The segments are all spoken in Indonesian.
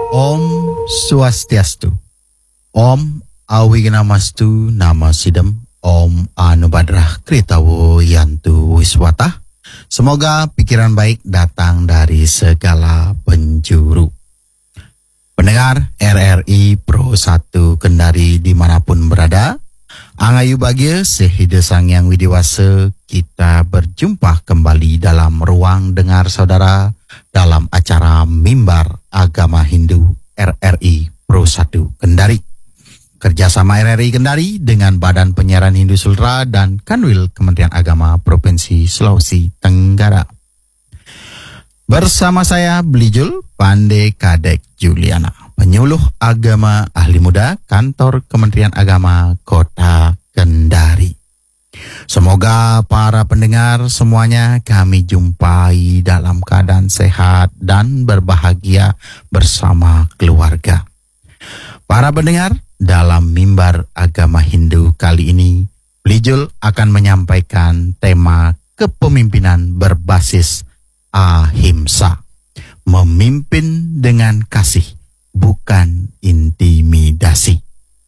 Om Swastiastu. Om Awigamastu Nama Sidam. Om Anubadrah Kritawo Yantu Wiswata. Semoga pikiran baik datang dari segala penjuru. Pendengar RRI Pro 1 Kendari dimanapun berada, Angayu bahagia sehida sang yang widiwasa, kita berjumpa kembali dalam ruang dengar saudara dalam acara Mimbar Agama Hindu RRI Pro 1 Kendari. Kerjasama RRI Kendari dengan Badan Penyiaran Hindu Sultra dan Kanwil Kementerian Agama Provinsi Sulawesi Tenggara. Bersama saya Belijul Pande Kadek Juliana, penyuluh agama ahli muda Kantor Kementerian Agama Kota Kendari. Semoga para pendengar semuanya kami jumpai dalam keadaan sehat dan berbahagia bersama keluarga. Para pendengar, dalam Mimbar Agama Hindu kali ini, Belijul akan menyampaikan tema kepemimpinan berbasis ahimsa. Memimpin dengan kasih, bukan intimidasi.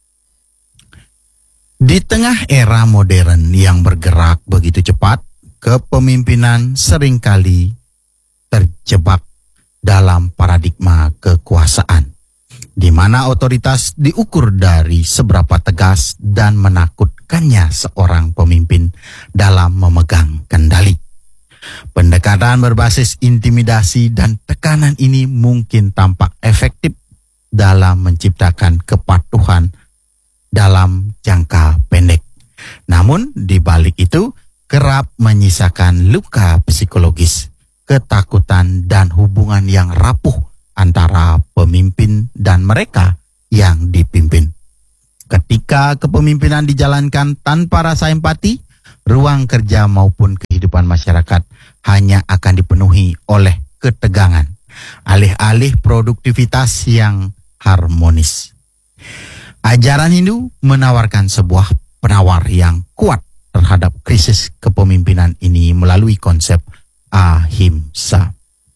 Di tengah era modern yang bergerak begitu cepat, kepemimpinan seringkali terjebak dalam paradigma kekuasaan, di mana otoritas diukur dari seberapa tegas dan menakutkannya seorang pemimpin dalam memegang kendali. Pendekatan berbasis intimidasi dan tekanan ini mungkin tampak efektif dalam menciptakan kepatuhan dalam jangka pendek. Namun di balik itu kerap menyisakan luka psikologis, ketakutan dan hubungan yang rapuh antara pemimpin dan mereka yang dipimpin. Ketika kepemimpinan dijalankan tanpa rasa empati, ruang kerja maupun kehidupan masyarakat hanya akan dipenuhi oleh ketegangan, alih-alih produktivitas yang harmonis. Ajaran Hindu menawarkan sebuah penawar yang kuat terhadap krisis kepemimpinan ini melalui konsep ahimsa.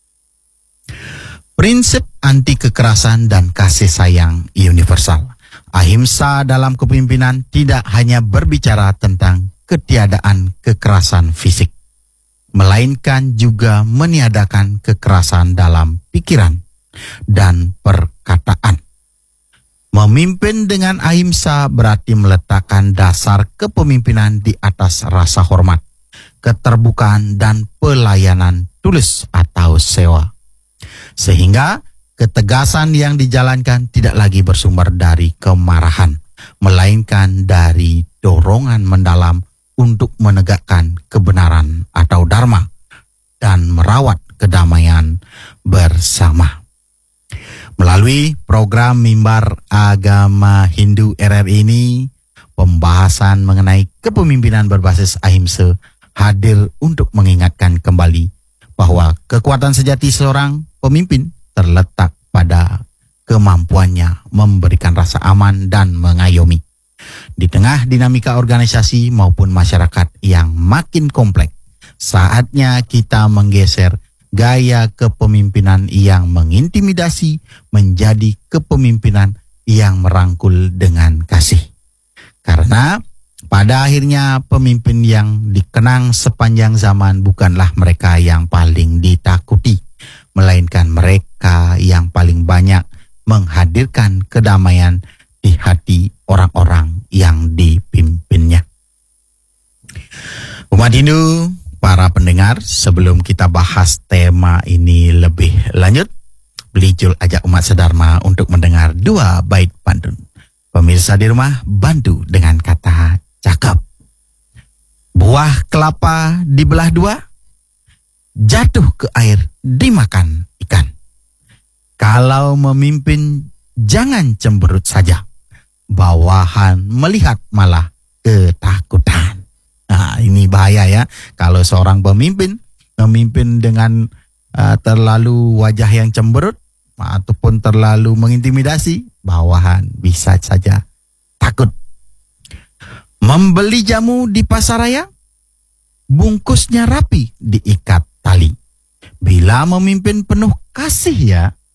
Prinsip anti kekerasan dan kasih sayang universal. Ahimsa dalam kepemimpinan tidak hanya berbicara tentang ketiadaan kekerasan fisik, melainkan juga meniadakan kekerasan dalam pikiran dan perkataan. Memimpin dengan ahimsa berarti meletakkan dasar kepemimpinan di atas rasa hormat, keterbukaan dan pelayanan tulus atau sewa. Sehingga ketegasan yang dijalankan tidak lagi bersumber dari kemarahan, melainkan dari dorongan mendalam untuk menegakkan kebenaran atau dharma dan merawat kedamaian bersama. Melalui program Mimbar Agama Hindu RRI ini, pembahasan mengenai kepemimpinan berbasis ahimsa hadir untuk mengingatkan kembali bahwa kekuatan sejati seorang pemimpin terletak pada kemampuannya memberikan rasa aman dan mengayomi. Di tengah dinamika organisasi maupun masyarakat yang makin kompleks, saatnya kita menggeser gaya kepemimpinan yang mengintimidasi menjadi kepemimpinan yang merangkul dengan kasih. Karena pada akhirnya pemimpin yang dikenang sepanjang zaman bukanlah mereka yang paling ditakuti, melainkan mereka yang paling banyak menghadirkan kedamaian di hati orang-orang yang dipimpinnya. Umat Hindu, para pendengar, sebelum kita bahas tema ini lebih lanjut, Belijul ajak umat sedharma untuk mendengar dua bait pantun. Pemirsa di rumah, bantu dengan kata cakap. Buah kelapa dibelah dua, jatuh ke air dimakan ikan. Kalau memimpin jangan cemberut saja, bawahan melihat malah ketakutan. Nah, ini bahaya ya, kalau seorang pemimpin memimpin dengan terlalu wajah yang cemberut ataupun terlalu mengintimidasi, bawahan bisa saja takut. Membeli jamu di pasar raya, bungkusnya rapi diikat tali. Bila memimpin penuh kasih ya,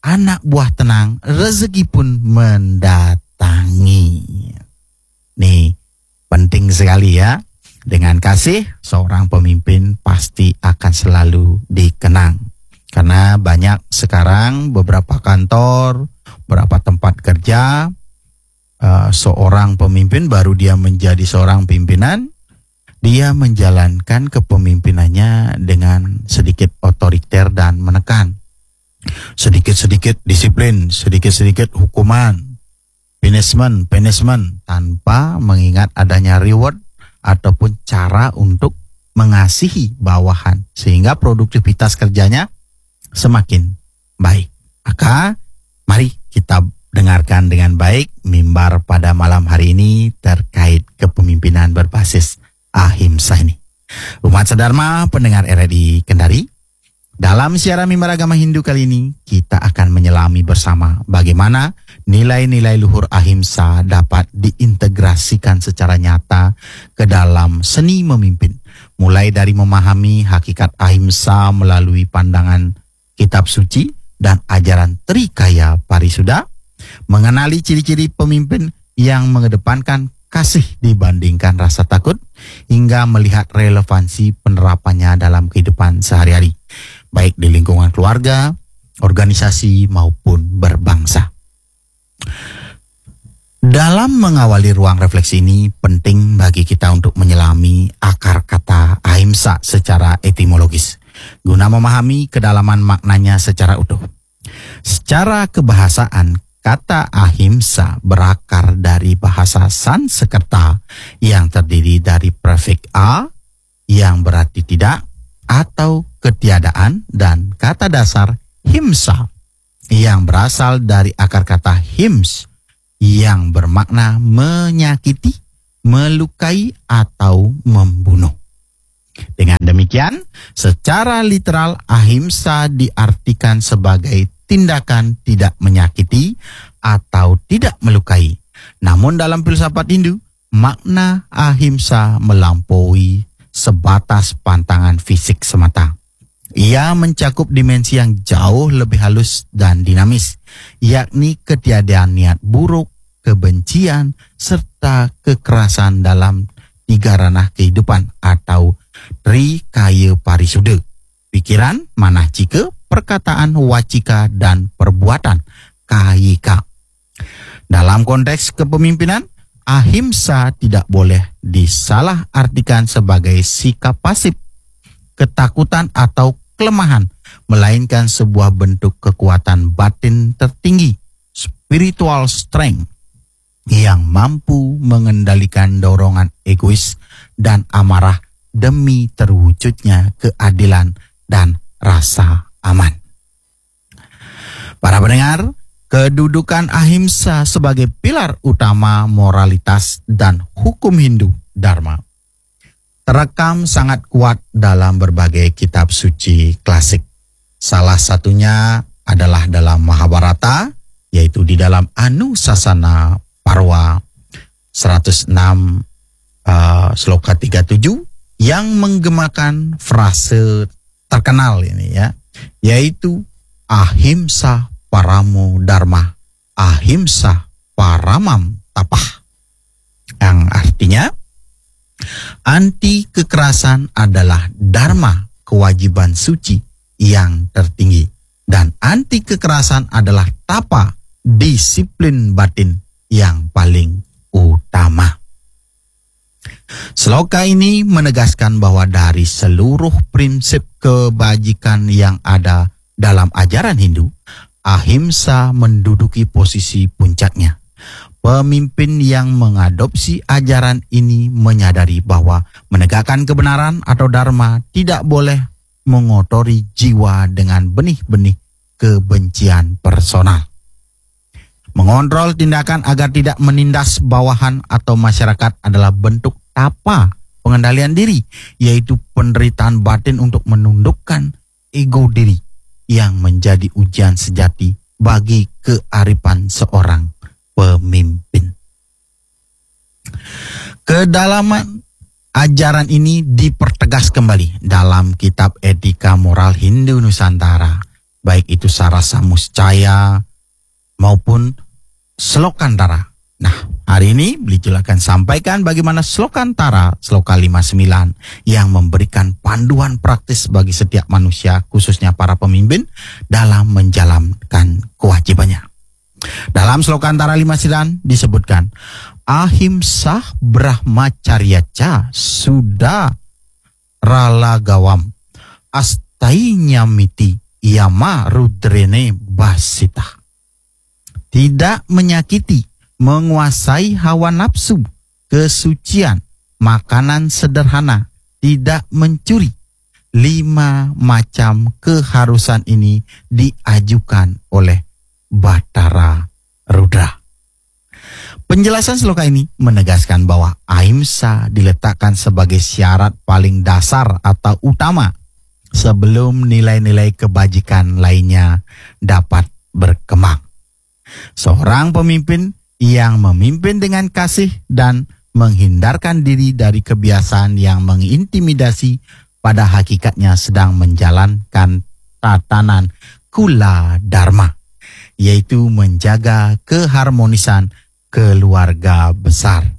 anak buah tenang, rezeki pun mendatangi. Nih, penting sekali ya. Dengan kasih, seorang pemimpin pasti akan selalu dikenang. Karena banyak sekarang beberapa kantor, beberapa tempat kerja, seorang pemimpin baru dia menjadi seorang pimpinan, dia menjalankan kepemimpinannya dengan sedikit otoriter dan menekan. Sedikit-sedikit disiplin, sedikit-sedikit hukuman, punishment, tanpa mengingat adanya reward ataupun cara untuk mengasihi bawahan, sehingga produktivitas kerjanya semakin baik. Maka mari kita dengarkan dengan baik mimbar pada malam hari ini terkait kepemimpinan berbasis ahimsa ini. Umat Sedharma pendengar RRI Kendari, dalam siaran mimbar agama Hindu kali ini kita akan menyelami bersama bagaimana nilai-nilai luhur ahimsa dapat diintegrasikan secara nyata ke dalam seni memimpin. Mulai dari memahami hakikat ahimsa melalui pandangan kitab suci dan ajaran Trikaya Parisuda, mengenali ciri-ciri pemimpin yang mengedepankan kasih dibandingkan rasa takut, hingga melihat relevansi penerapannya dalam kehidupan sehari-hari, baik di lingkungan keluarga, organisasi maupun berbangsa. Dalam mengawali ruang refleksi ini, penting bagi kita untuk menyelami akar kata ahimsa secara etimologis, guna memahami kedalaman maknanya secara utuh. Secara kebahasaan, kata ahimsa berakar dari bahasa Sanskerta yang terdiri dari prefix a yang berarti tidak atau ketiadaan, dan kata dasar himsa yang berasal dari akar kata hims yang bermakna menyakiti, melukai atau membunuh. Dengan demikian, secara literal ahimsa diartikan sebagai tindakan tidak menyakiti atau tidak melukai. Namun dalam filsafat Hindu, makna ahimsa melampaui sebatas pantangan fisik semata. Ia mencakup dimensi yang jauh lebih halus dan dinamis, yakni ketiadaan niat buruk, kebencian, serta kekerasan dalam 3 ranah kehidupan atau Trikaya Parisuda: pikiran, manahcika, perkataan, wacika, dan perbuatan, kayika. Dalam konteks kepemimpinan, ahimsa tidak boleh disalahartikan sebagai sikap pasif, ketakutan atau kelemahan, melainkan sebuah bentuk kekuatan batin tertinggi, spiritual strength, yang mampu mengendalikan dorongan egois dan amarah demi terwujudnya keadilan dan rasa aman. Para pendengar, kedudukan ahimsa sebagai pilar utama moralitas dan hukum Hindu Dharma terekam sangat kuat dalam berbagai kitab suci klasik. Salah satunya adalah dalam Mahabharata, yaitu di dalam Anusasana Parwa 106 sloka 37, yang menggemakan frase terkenal ini ya, yaitu ahimsa paramo dharma, ahimsa paramam tapah, yang artinya anti kekerasan adalah dharma, kewajiban suci yang tertinggi, dan anti kekerasan adalah tapa, disiplin batin yang paling utama. Sloka ini menegaskan bahwa dari seluruh prinsip kebajikan yang ada dalam ajaran Hindu, ahimsa menduduki posisi puncaknya. Pemimpin yang mengadopsi ajaran ini menyadari bahwa menegakkan kebenaran atau dharma tidak boleh mengotori jiwa dengan benih-benih kebencian personal. Mengontrol tindakan agar tidak menindas bawahan atau masyarakat adalah bentuk tapa pengendalian diri, yaitu penderitaan batin untuk menundukkan ego diri yang menjadi ujian sejati bagi kearifan seorang pemimpin. Kedalaman ajaran ini dipertegas kembali dalam kitab Etika Moral Hindu Nusantara baik itu Sarasa Muscaya maupun Slokantara. Nah, hari ini Beli Jul akan sampaikan bagaimana Slokantara, Sloka 59, yang memberikan panduan praktis bagi setiap manusia, khususnya para pemimpin, dalam menjalankan kewajibannya. Dalam Slokantara 59 disebutkan, Ahimsa Brahmacharyaca sudah ralagawam astainyamiti yama rudrene basita. Tidak menyakiti, menguasai hawa nafsu, kesucian, makanan sederhana, tidak mencuri. 5 macam keharusan ini diajukan oleh Batara Rudra. Penjelasan sloka ini menegaskan bahwa ahimsa diletakkan sebagai syarat paling dasar atau utama sebelum nilai-nilai kebajikan lainnya dapat berkembang. Seorang pemimpin yang memimpin dengan kasih dan menghindarkan diri dari kebiasaan yang mengintimidasi pada hakikatnya sedang menjalankan tatanan kula dharma, yaitu menjaga keharmonisan keluarga besar,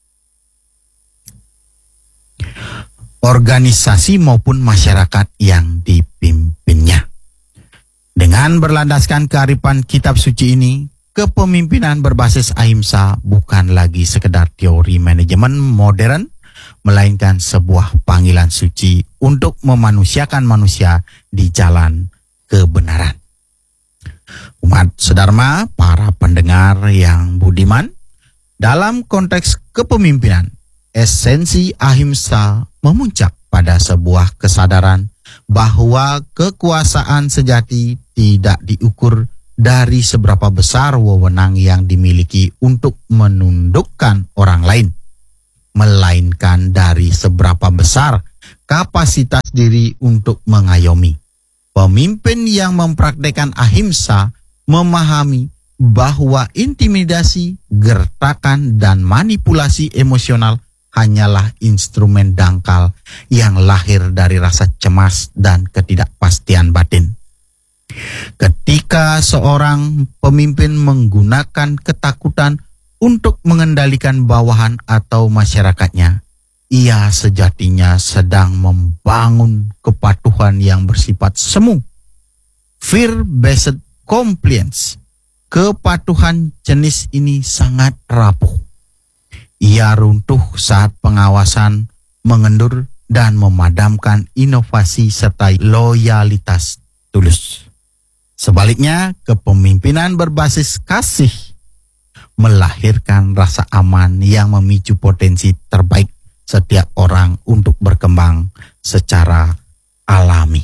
organisasi maupun masyarakat yang dipimpinnya. Dengan berlandaskan kearifan kitab suci ini, kepemimpinan berbasis ahimsa bukan lagi sekedar teori manajemen modern, melainkan sebuah panggilan suci untuk memanusiakan manusia di jalan kebenaran. Umat sedharma, para pendengar yang budiman, dalam konteks kepemimpinan, esensi ahimsa memuncak pada sebuah kesadaran bahwa kekuasaan sejati tidak diukur dari seberapa besar wewenang yang dimiliki untuk menundukkan orang lain, melainkan dari seberapa besar kapasitas diri untuk mengayomi. Pemimpin yang mempraktikkan ahimsa memahami bahwa intimidasi, gertakan, dan manipulasi emosional hanyalah instrumen dangkal yang lahir dari rasa cemas dan ketidakpastian batin. Ketika seorang pemimpin menggunakan ketakutan untuk mengendalikan bawahan atau masyarakatnya, ia sejatinya sedang membangun kepatuhan yang bersifat semu. Fear-based compliance. Kepatuhan jenis ini sangat rapuh. Ia runtuh saat pengawasan mengendur dan memadamkan inovasi serta loyalitas tulus. Sebaliknya, kepemimpinan berbasis kasih melahirkan rasa aman yang memicu potensi terbaik setiap orang untuk berkembang secara alami.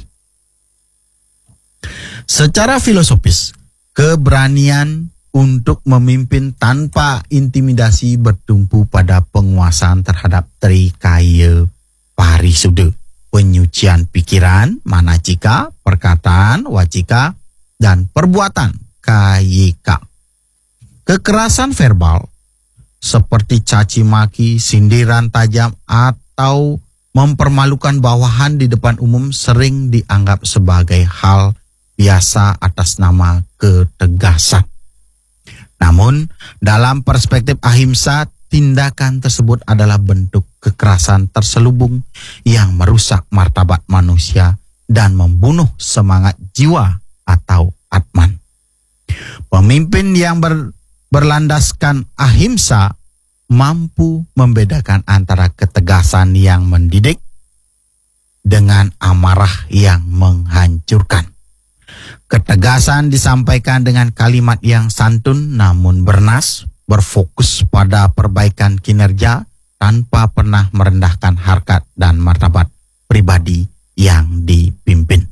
Secara filosofis, keberanian untuk memimpin tanpa intimidasi bertumpu pada penguasaan terhadap trikaya parisuda, penyucian pikiran, manacika, perkataan, wacika, dan perbuatan, kayika. Kekerasan verbal seperti caci maki, sindiran tajam, atau mempermalukan bawahan di depan umum sering dianggap sebagai hal biasa atas nama ketegasan. Namun, dalam perspektif ahimsa, tindakan tersebut adalah bentuk kekerasan terselubung yang merusak martabat manusia dan membunuh semangat jiwa atau atman. Pemimpin yang berlandaskan ahimsa mampu membedakan antara ketegasan yang mendidik dengan amarah yang menghancurkan. Ketegasan disampaikan dengan kalimat yang santun namun bernas, berfokus pada perbaikan kinerja tanpa pernah merendahkan harkat dan martabat pribadi yang dipimpin.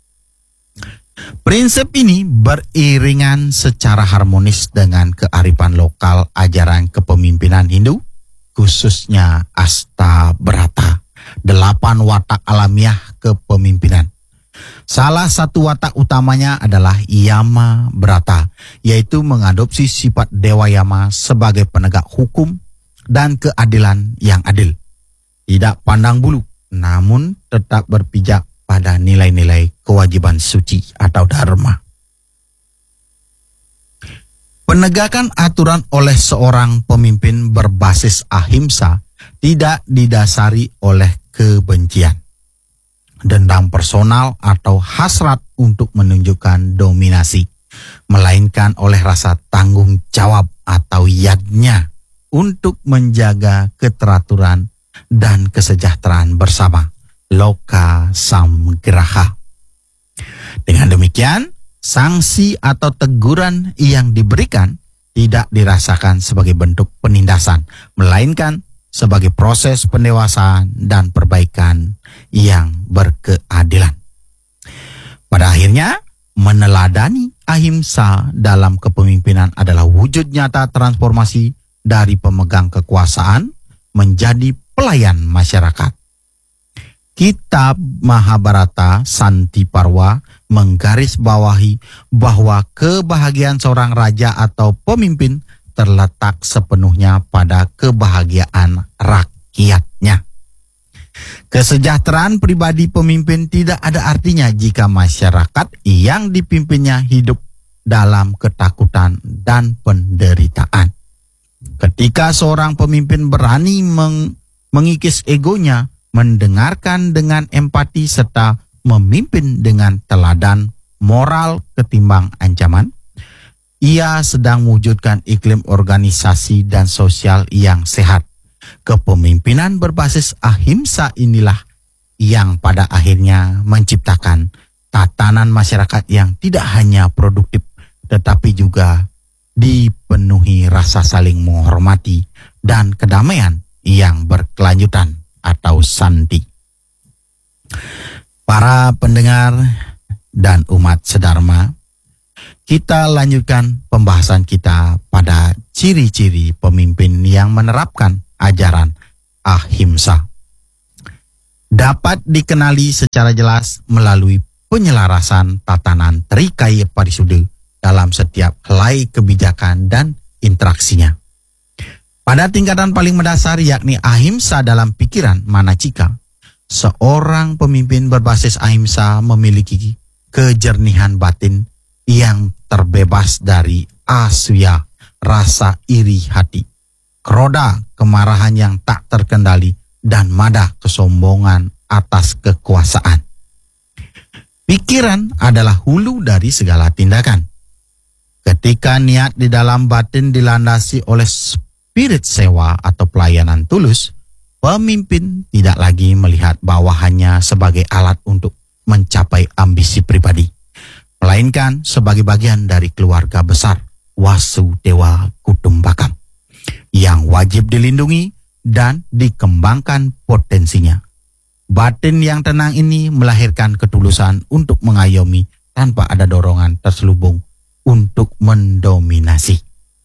Prinsip ini beriringan secara harmonis dengan kearifan lokal ajaran kepemimpinan Hindu, khususnya Astabrata, 8 watak alamiah kepemimpinan. Salah satu watak utamanya adalah Yama Brata, yaitu mengadopsi sifat Dewa Yama sebagai penegak hukum dan keadilan yang adil. Tidak pandang bulu, namun tetap berpijak pada nilai-nilai kewajiban suci atau dharma. Penegakan aturan oleh seorang pemimpin berbasis ahimsa tidak didasari oleh kebencian, dendam personal atau hasrat untuk menunjukkan dominasi, melainkan oleh rasa tanggung jawab atau yadnya untuk menjaga keteraturan dan kesejahteraan bersama, loka samgraha. Dengan demikian, sanksi atau teguran yang diberikan tidak dirasakan sebagai bentuk penindasan, melainkan sebagai proses pendewasaan dan perbaikan yang berkeadilan. Pada akhirnya, meneladani ahimsa dalam kepemimpinan adalah wujud nyata transformasi dari pemegang kekuasaan menjadi pelayan masyarakat. Kitab Mahabharata Santi Parwa menggarisbawahi bahwa kebahagiaan seorang raja atau pemimpin terletak sepenuhnya pada kebahagiaan rakyatnya. Kesejahteraan pribadi pemimpin tidak ada artinya jika masyarakat yang dipimpinnya hidup dalam ketakutan dan penderitaan. Ketika seorang pemimpin berani mengikis egonya, mendengarkan dengan empati serta memimpin dengan teladan moral ketimbang ancaman, ia sedang mewujudkan iklim organisasi dan sosial yang sehat. Kepemimpinan berbasis ahimsa inilah yang pada akhirnya menciptakan tatanan masyarakat yang tidak hanya produktif tetapi juga dipenuhi rasa saling menghormati dan kedamaian yang berkelanjutan atau santi. Para pendengar dan umat sedharma, kita lanjutkan pembahasan kita pada ciri-ciri pemimpin yang menerapkan ajaran ahimsa. Dapat dikenali secara jelas melalui penyelarasan tatanan Trikaya Parisuddha dalam setiap helai kebijakan dan interaksinya. Pada tingkatan paling mendasar yakni ahimsa dalam pikiran manacika, seorang pemimpin berbasis ahimsa memiliki kejernihan batin yang terbebas dari asya, rasa iri hati, kroda, kemarahan yang tak terkendali, dan mada, kesombongan atas kekuasaan. Pikiran adalah hulu dari segala tindakan. Ketika niat di dalam batin dilandasi oleh spirit sewa atau pelayanan tulus, pemimpin tidak lagi melihat bawahannya sebagai alat untuk mencapai ambisi pribadi, melainkan sebagai bagian dari keluarga besar Wasudewa Kutumbakam yang wajib dilindungi dan dikembangkan potensinya. Batin yang tenang ini melahirkan ketulusan untuk mengayomi tanpa ada dorongan terselubung untuk mendominasi.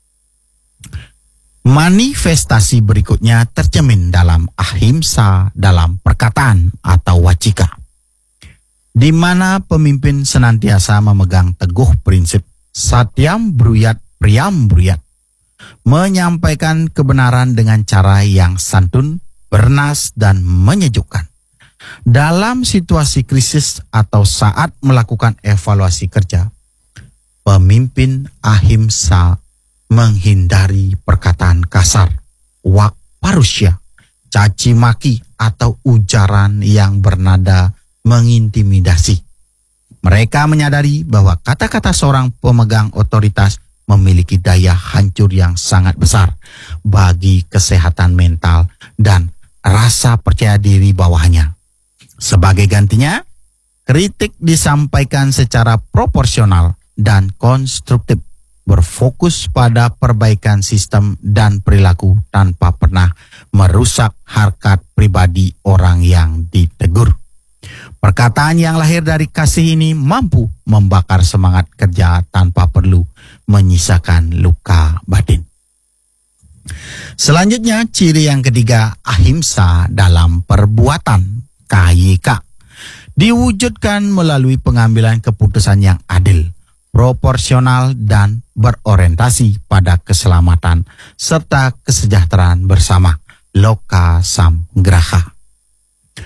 Manifestasi berikutnya tercermin dalam ahimsa dalam perkataan atau wacika, di mana pemimpin senantiasa memegang teguh prinsip satyam bruyat priyam bruyat, menyampaikan kebenaran dengan cara yang santun, bernas, dan menyejukkan. Dalam situasi krisis atau saat melakukan evaluasi kerja, pemimpin ahimsa menghindari perkataan kasar, wak parusya, caci maki, atau ujaran yang bernada mengintimidasi. Mereka menyadari bahwa kata-kata seorang pemegang otoritas memiliki daya hancur yang sangat besar bagi kesehatan mental dan rasa percaya diri bawahannya. Sebagai gantinya, kritik disampaikan secara proporsional dan konstruktif, berfokus pada perbaikan sistem dan perilaku tanpa pernah merusak harkat pribadi orang yang ditegur. Perkataan yang lahir dari kasih ini mampu membakar semangat kerja tanpa perlu menyisakan luka batin. Selanjutnya, ciri yang ketiga, ahimsa dalam perbuatan, KYK, diwujudkan melalui pengambilan keputusan yang adil, proporsional, dan berorientasi pada keselamatan serta kesejahteraan bersama, loka samgraha.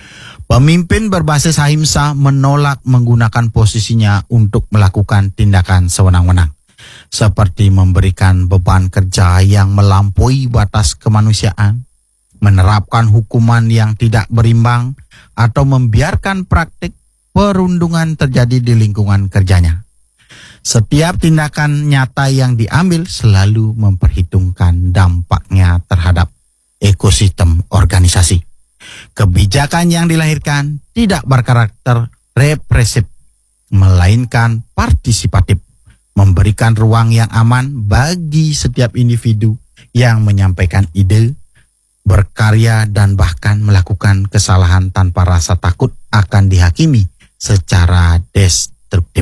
Pemimpin berbasis ahimsa menolak menggunakan posisinya untuk melakukan tindakan sewenang-wenang, seperti memberikan beban kerja yang melampaui batas kemanusiaan, menerapkan hukuman yang tidak berimbang, atau membiarkan praktik perundungan terjadi di lingkungan kerjanya. Setiap tindakan nyata yang diambil selalu memperhitungkan dampaknya terhadap ekosistem organisasi. Kebijakan yang dilahirkan tidak berkarakter represif, melainkan partisipatif, memberikan ruang yang aman bagi setiap individu yang menyampaikan ide, berkarya, dan bahkan melakukan kesalahan tanpa rasa takut akan dihakimi secara destruktif.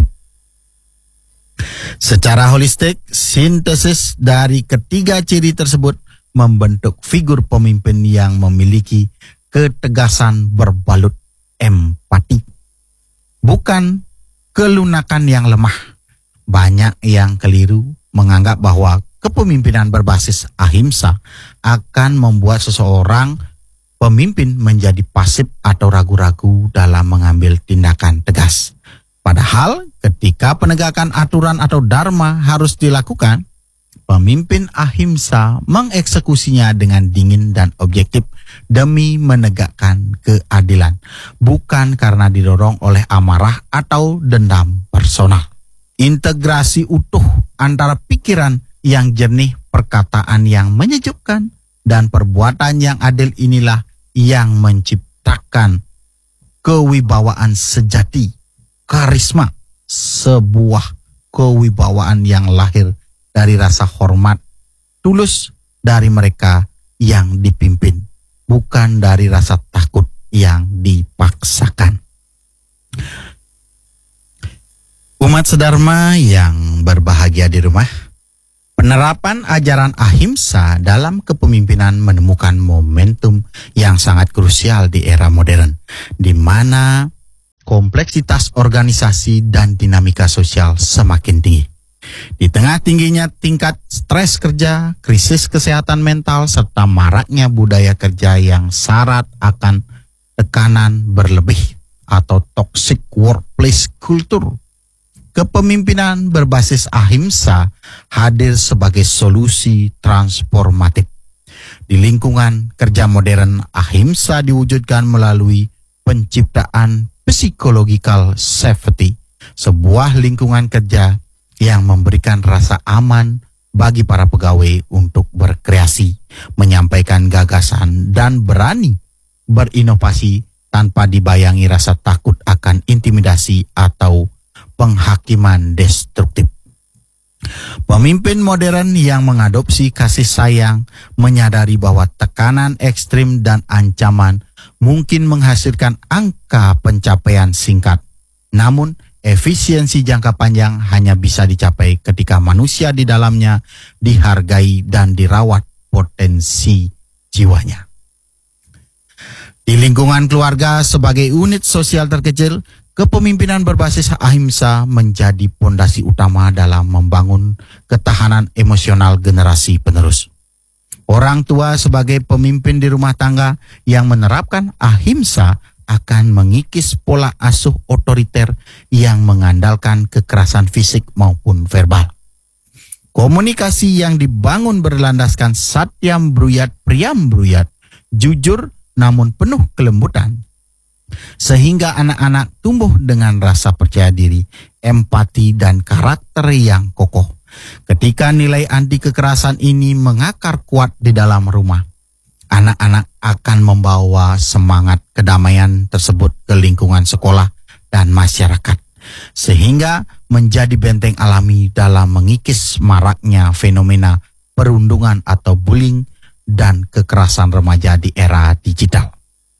Secara holistik, sintesis dari ketiga ciri tersebut membentuk figur pemimpin yang memiliki ketegasan berbalut empati, bukan kelunakan yang lemah. Banyak yang keliru menganggap bahwa kepemimpinan berbasis ahimsa akan membuat seseorang pemimpin menjadi pasif atau ragu-ragu dalam mengambil tindakan tegas. Padahal ketika penegakan aturan atau dharma harus dilakukan, pemimpin ahimsa mengeksekusinya dengan dingin dan objektif demi menegakkan keadilan, bukan karena didorong oleh amarah atau dendam personal. Integrasi utuh antara pikiran yang jernih, perkataan yang menyejukkan, dan perbuatan yang adil inilah yang menciptakan kewibawaan sejati, karisma, sebuah kewibawaan yang lahir dari rasa hormat tulus dari mereka yang dipimpin, bukan dari rasa takut yang dipaksakan. Umat sedharma yang berbahagia di rumah, penerapan ajaran ahimsa dalam kepemimpinan menemukan momentum yang sangat krusial di era modern, di mana kompleksitas organisasi dan dinamika sosial semakin tinggi. Di tengah tingginya tingkat stres kerja, krisis kesehatan mental, serta maraknya budaya kerja yang syarat akan tekanan berlebih atau toxic workplace culture, kepemimpinan berbasis ahimsa hadir sebagai solusi transformatif. Di lingkungan kerja modern, ahimsa diwujudkan melalui penciptaan psychological safety, sebuah lingkungan kerja yang memberikan rasa aman bagi para pegawai untuk berkreasi, menyampaikan gagasan, dan berani berinovasi tanpa dibayangi rasa takut akan intimidasi atau penghakiman destruktif. Pemimpin modern yang mengadopsi kasih sayang menyadari bahwa tekanan ekstrim dan ancaman mungkin menghasilkan angka pencapaian singkat. Namun, efisiensi jangka panjang hanya bisa dicapai ketika manusia di dalamnya dihargai dan dirawat potensi jiwanya. Di lingkungan keluarga sebagai unit sosial terkecil, kepemimpinan berbasis ahimsa menjadi pondasi utama dalam membangun ketahanan emosional generasi penerus. Orang tua sebagai pemimpin di rumah tangga yang menerapkan ahimsa akan mengikis pola asuh otoriter yang mengandalkan kekerasan fisik maupun verbal. Komunikasi yang dibangun berlandaskan satyam bruyat priyam bruyat, jujur namun penuh kelembutan, sehingga anak-anak tumbuh dengan rasa percaya diri, empati, dan karakter yang kokoh. Ketika nilai anti kekerasan ini mengakar kuat di dalam rumah, anak-anak akan membawa semangat kedamaian tersebut ke lingkungan sekolah dan masyarakat, sehingga menjadi benteng alami dalam mengikis maraknya fenomena perundungan atau bullying dan kekerasan remaja di era digital.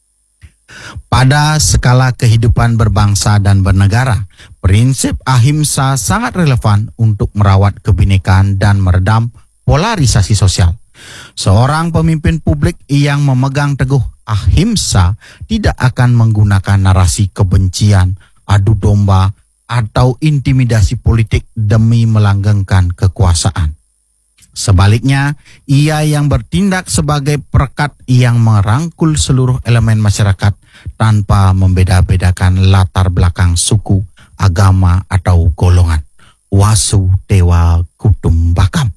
Pada skala kehidupan berbangsa dan bernegara, prinsip ahimsa sangat relevan untuk merawat kebinekaan dan meredam polarisasi sosial. Seorang pemimpin publik yang memegang teguh ahimsa tidak akan menggunakan narasi kebencian, adu domba, atau intimidasi politik demi melanggengkan kekuasaan. Sebaliknya, ia yang bertindak sebagai perekat yang merangkul seluruh elemen masyarakat tanpa membeda-bedakan latar belakang suku, agama, atau golongan. Wasudewa Kutumbakam.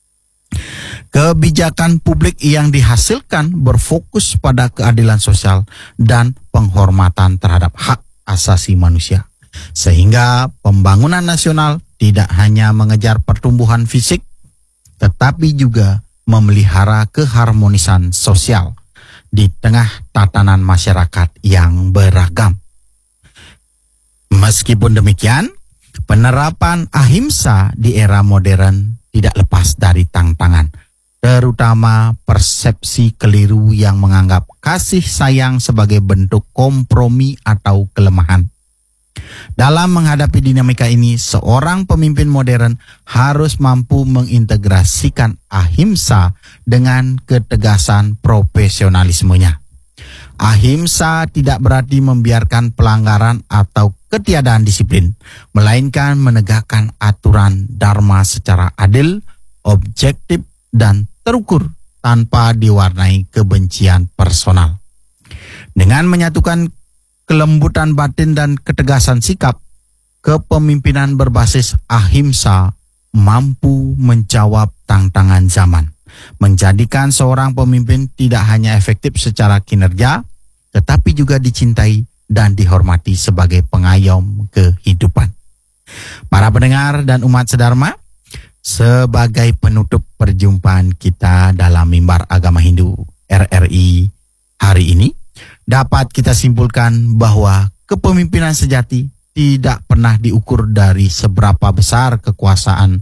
Kebijakan publik yang dihasilkan berfokus pada keadilan sosial dan penghormatan terhadap hak asasi manusia. Sehingga pembangunan nasional tidak hanya mengejar pertumbuhan fisik, tetapi juga memelihara keharmonisan sosial di tengah tatanan masyarakat yang beragam. Meskipun demikian, penerapan ahimsa di era modern tidak lepas dari tantangan, terutama persepsi keliru yang menganggap kasih sayang sebagai bentuk kompromi atau kelemahan. Dalam menghadapi dinamika ini, seorang pemimpin modern harus mampu mengintegrasikan ahimsa dengan ketegasan profesionalismenya. Ahimsa tidak berarti membiarkan pelanggaran atau ketiadaan disiplin, melainkan menegakkan aturan dharma secara adil, objektif, dan terukur tanpa diwarnai kebencian personal. Dengan menyatukan kelembutan batin dan ketegasan sikap, kepemimpinan berbasis ahimsa mampu menjawab tantangan zaman, menjadikan seorang pemimpin tidak hanya efektif secara kinerja, tetapi juga dicintai dan dihormati sebagai pengayom kehidupan. Para pendengar dan umat sedharma, sebagai penutup perjumpaan kita dalam Mimbar Agama Hindu RRI hari ini, dapat kita simpulkan bahwa kepemimpinan sejati tidak pernah diukur dari seberapa besar kekuasaan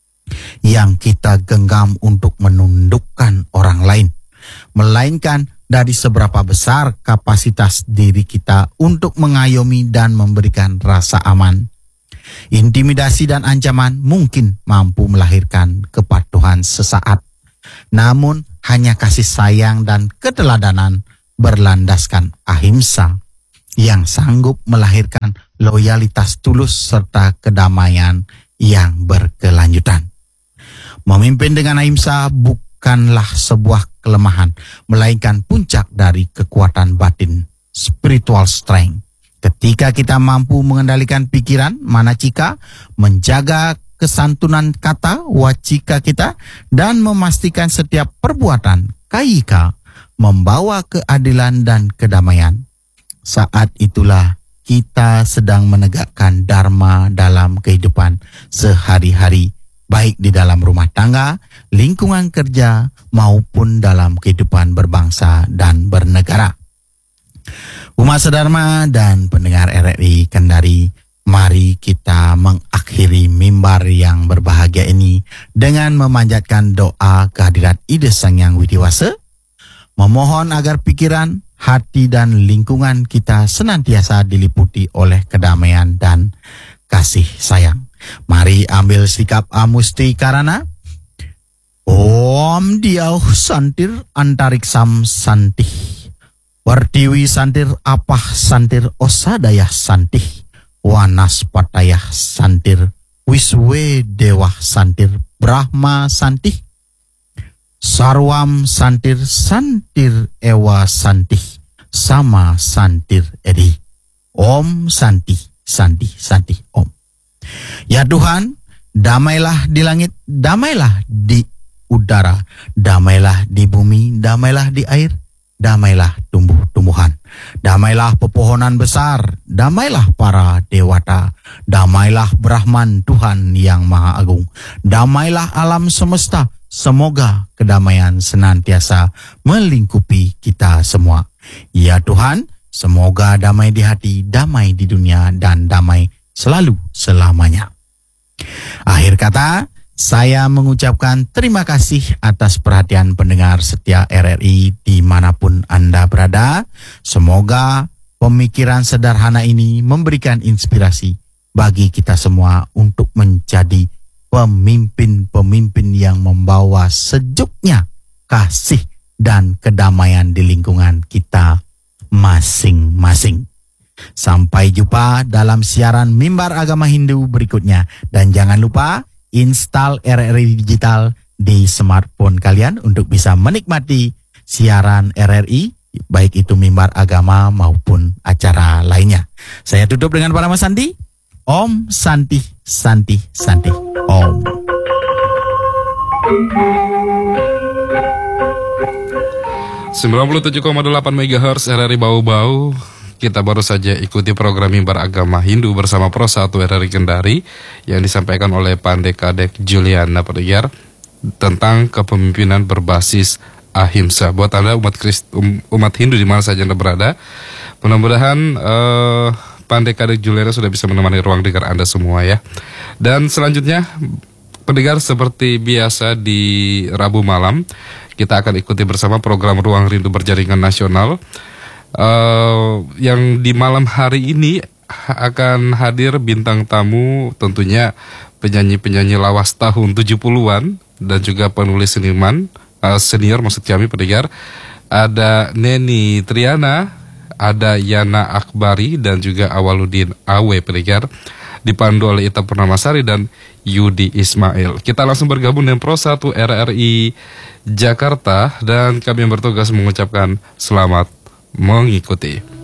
yang kita genggam untuk menundukkan orang lain, melainkan dari seberapa besar kapasitas diri kita untuk mengayomi dan memberikan rasa aman. Intimidasi dan ancaman mungkin mampu melahirkan kepatuhan sesaat, namun hanya kasih sayang dan keteladanan berlandaskan ahimsa yang sanggup melahirkan loyalitas tulus serta kedamaian yang berkelanjutan. Memimpin dengan ahimsa bukanlah sebuah kelemahan, melainkan puncak dari kekuatan batin, spiritual strength. Ketika kita mampu mengendalikan pikiran, manacika, menjaga kesantunan kata, wacika kita, dan memastikan setiap perbuatan, kayika, membawa keadilan dan kedamaian. Saat itulah kita sedang menegakkan dharma dalam kehidupan sehari-hari, baik di dalam rumah tangga, lingkungan kerja, maupun dalam kehidupan berbangsa dan bernegara. Umat sedharma dan pendengar RRI Kendari, mari kita mengakhiri mimbar yang berbahagia ini dengan memanjatkan doa kehadirat Ida Sang Hyang Widiwasa, memohon agar pikiran, hati, dan lingkungan kita senantiasa diliputi oleh kedamaian dan kasih sayang. Mari ambil sikap amusti karana. Om Diauh Santir Antariksam Santih, Pertiwi Santir Apah Santir Osadayah Santih, Wanaspatayah Santir, Wiswe Dewah Santir Brahma Santih, Sarwam Santir Santir Ewa Santih, Sama Santir Edi. Om Santi, Santi, Santi, Om. Ya Tuhan, damailah di langit, damailah di udara, damailah di bumi, damailah di air, damailah tumbuh-tumbuhan, damailah pepohonan besar, damailah para dewata, damailah Brahman Tuhan yang Maha Agung, damailah alam semesta. Semoga kedamaian senantiasa melingkupi kita semua. Ya Tuhan, semoga damai di hati, damai di dunia, dan damai selalu selamanya. Akhir kata, saya mengucapkan terima kasih atas perhatian pendengar setia RRI dimanapun Anda berada. Semoga pemikiran sederhana ini memberikan inspirasi bagi kita semua untuk menjadi pemimpin-pemimpin yang membawa sejuknya kasih dan kedamaian di lingkungan kita masing-masing. Sampai jumpa dalam siaran Mimbar Agama Hindu berikutnya. Dan jangan lupa install RRI Digital di smartphone kalian untuk bisa menikmati siaran RRI baik itu mimbar agama maupun acara lainnya. Saya tutup dengan para Mas Santi. Om Santi Santi Santi Om. 97,8 MHz RRI Bau-Bau. Kita baru saja ikuti program mimbar agama Hindu bersama Pro 1 RRI Kendari yang disampaikan oleh Pandai Kadek Juliana Pendengar tentang kepemimpinan berbasis ahimsa. Buat Anda umat Hindu di mana saja Anda berada, mudah-mudahan Pandai Kadek Juliana sudah bisa menemani ruang dengar Anda semua ya. Dan selanjutnya pendengar, seperti biasa di Rabu malam kita akan ikuti bersama program Ruang Rindu Berjaringan Nasional yang di malam hari ini akan hadir bintang tamu, tentunya penyanyi-penyanyi lawas tahun 70-an dan juga penulis senior maksud kami pendengar. Ada Neni Triana, ada Yana Akbari dan juga Awaludin Awe pendengar, dipandu oleh Ita Purnamasari dan Yudi Ismail. Kita langsung bergabung dengan Pro 1 RRI Jakarta dan kami yang bertugas mengucapkan selamat mengikuti.